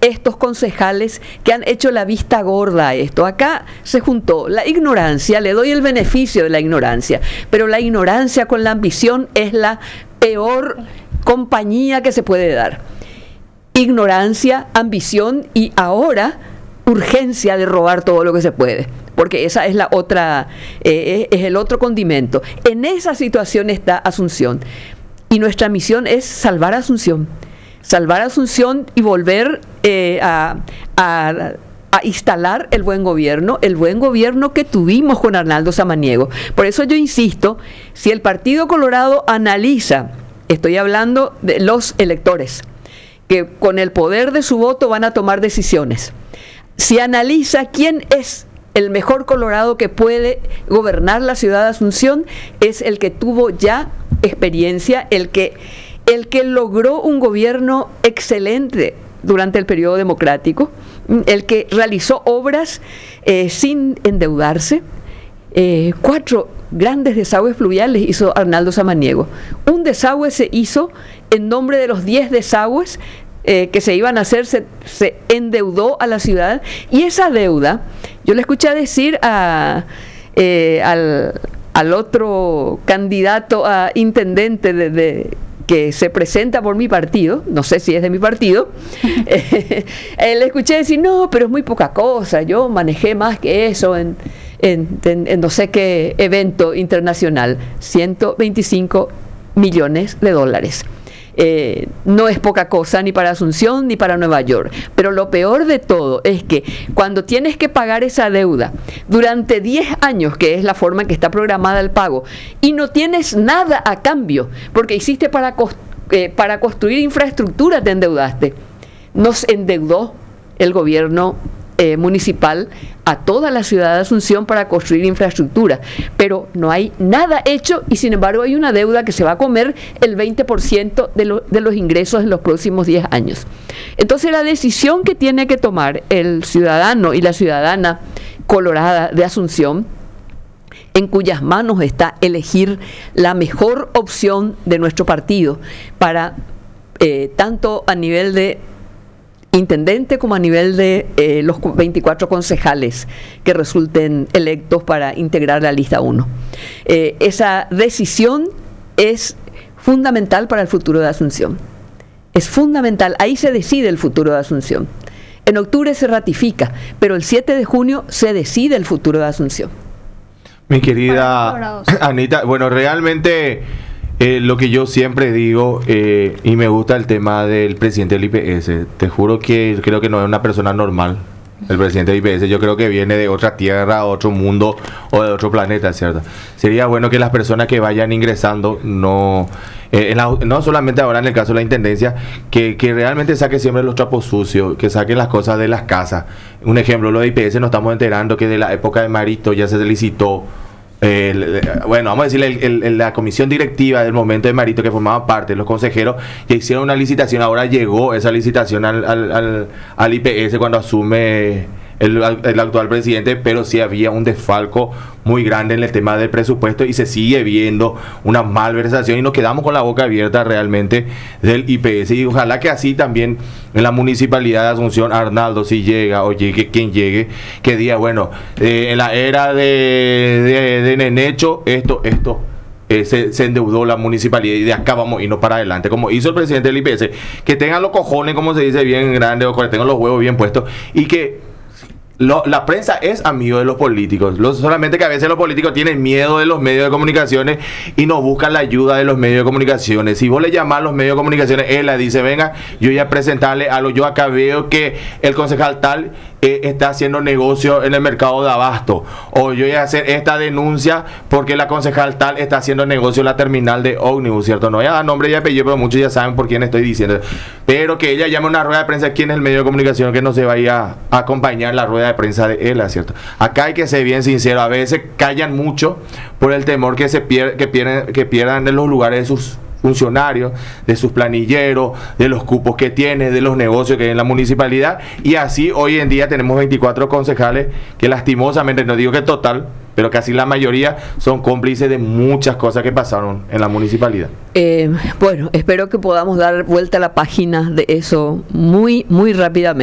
estos concejales que han hecho la vista gorda a esto. Acá se juntó la ignorancia, le doy el beneficio de la ignorancia, pero la ignorancia con la ambición es la peor compañía que se puede dar. Ignorancia, ambición y ahora urgencia de robar todo lo que se puede, porque esa es la otra, es el otro condimento. En esa situación está Asunción y nuestra misión es salvar a Asunción y volver a instalar el buen gobierno que tuvimos con Arnaldo Samaniego. Por eso yo insisto, si el Partido Colorado analiza, estoy hablando de los electores, que con el poder de su voto van a tomar decisiones, si analiza quién es el mejor Colorado que puede gobernar la ciudad de Asunción, es el que tuvo ya experiencia, el que logró un gobierno excelente durante el periodo democrático, el que realizó obras sin endeudarse. 4 grandes desagües fluviales hizo Arnaldo Samaniego. Un desagüe se hizo en nombre de los 10 desagües que se iban a hacer, se endeudó a la ciudad, y esa deuda, yo le escuché decir al otro candidato a intendente que se presenta por mi partido, no sé si es de mi partido, le escuché decir, no, pero es muy poca cosa, yo manejé más que eso en no sé qué evento internacional, $125 millones. No es poca cosa ni para Asunción ni para Nueva York, pero lo peor de todo es que cuando tienes que pagar esa deuda durante 10 años, que es la forma en que está programada el pago, y no tienes nada a cambio, porque hiciste para construir infraestructura, te endeudaste. Nos endeudó el gobierno municipal a toda la ciudad de Asunción para construir infraestructura, pero no hay nada hecho, y sin embargo hay una deuda que se va a comer el 20% de los ingresos en los próximos 10 años. Entonces la decisión que tiene que tomar el ciudadano y la ciudadana colorada de Asunción, en cuyas manos está elegir la mejor opción de nuestro partido para tanto a nivel de intendente como a nivel de los 24 concejales que resulten electos para integrar la lista 1. Esa decisión es fundamental para el futuro de Asunción. Es fundamental, ahí se decide el futuro de Asunción. En octubre se ratifica, pero el 7 de junio se decide el futuro de Asunción. Mi querida Anita, bueno, realmente lo que yo siempre digo, y me gusta el tema del presidente del IPS, te juro que creo que no es una persona normal el presidente del IPS, yo creo que viene de otra tierra, otro mundo o de otro planeta, ¿cierto? Sería bueno que las personas que vayan ingresando, no solamente ahora en el caso de la intendencia, que realmente saquen siempre los trapos sucios, que saquen las cosas de las casas. Un ejemplo, lo de IPS nos estamos enterando que de la época de Marito ya se licitó. Bueno, vamos a decirle, la comisión directiva del momento de Marito, que formaba parte de los consejeros, ya hicieron una licitación. Ahora llegó esa licitación al IPS cuando asume el actual presidente, pero sí había un desfalco muy grande en el tema del presupuesto y se sigue viendo una malversación, y nos quedamos con la boca abierta realmente del IPS, y ojalá que así también en la municipalidad de Asunción, Arnaldo, si llega o llegue quien llegue, que diga, bueno, en la era de Nenecho se endeudó la municipalidad y de acá vamos a irnos para adelante, como hizo el presidente del IPS, que tengan los cojones, como se dice, bien grandes, o que tengan los huevos bien puestos, y que la prensa es amigo de los políticos, solamente que a veces los políticos tienen miedo de los medios de comunicaciones y no buscan la ayuda de los medios de comunicaciones. Si vos le llamás a los medios de comunicaciones, él le dice, venga, yo voy a presentarle algo, yo acá veo que el concejal tal está haciendo negocio en el mercado de abasto, o yo voy a hacer esta denuncia porque la concejal tal está haciendo negocio en la terminal de ómnibus, ¿cierto? No voy a dar nombre y apellido, pero muchos ya saben por quién estoy diciendo, pero que ella llame a una rueda de prensa, quién es el medio de comunicación que no se vaya a acompañar la rueda de prensa de él, ¿cierto? Acá hay que ser bien sincero, a veces callan mucho por el temor que pierdan de los lugares de sus funcionarios, de sus planilleros, de los cupos que tiene, de los negocios que hay en la municipalidad, y así hoy en día tenemos 24 concejales que lastimosamente, no digo que total, pero casi la mayoría son cómplices de muchas cosas que pasaron en la municipalidad. Bueno, espero que podamos dar vuelta a la página de eso muy, muy rápidamente.